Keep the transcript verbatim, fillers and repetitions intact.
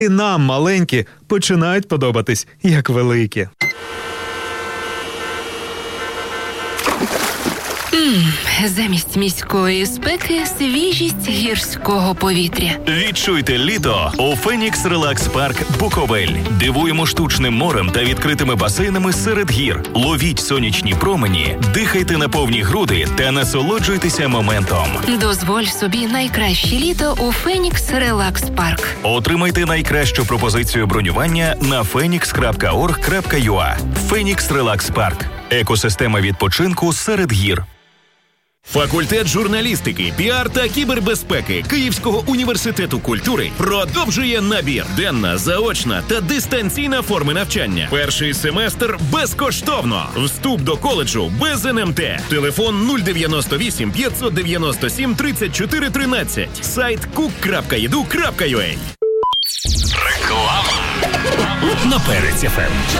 І нам, маленькі, починають подобатись, як великі. Ммм, замість міської спеки – свіжість гірського повітря. Відчуйте літо у Фенікс Релакс Парк Буковель. Дивуємо штучним морем та відкритими басейнами серед гір. Ловіть сонячні промені, дихайте на повні груди та насолоджуйтеся моментом. Дозволь собі найкраще літо у Фенікс Релакс Парк. Отримайте найкращу пропозицію бронювання на фенікс крапка орг крапка ю а. Фенікс Релакс Парк. Екосистема відпочинку серед гір. Факультет журналістики, піар та кібербезпеки Київського університету культури продовжує набір. Денна, заочна та дистанційна форми навчання. Перший семестр безкоштовно. Вступ до коледжу без ен ем те. Телефон нуль дев'яносто вісім п'ятсот дев'яносто сім тридцять чотири тринадцять. Сайт кук крапка і ді ю крапка ю а. Реклама на Перець еф ем.